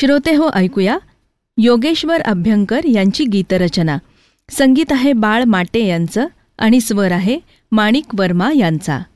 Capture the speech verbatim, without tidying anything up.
श्रोते हो, ऐकूया योगेश्वर अभ्यंकर यांची गीतरचना. संगीत आहे बाळ माटे यांचं आणि स्वर आहे माणिक वर्मा यांचा.